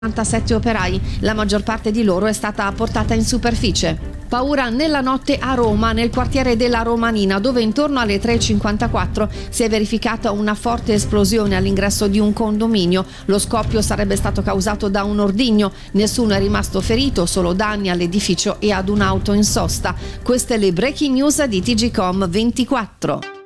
47 operai, la maggior parte di loro è stata portata in superficie. Paura nella notte a Roma, nel quartiere della Romanina, dove intorno alle 3:54 si è verificata una forte esplosione all'ingresso di un condominio. Lo scoppio sarebbe stato causato da un ordigno. Nessuno è rimasto ferito, solo danni all'edificio e ad un'auto in sosta. Queste le breaking news di TGcom 24.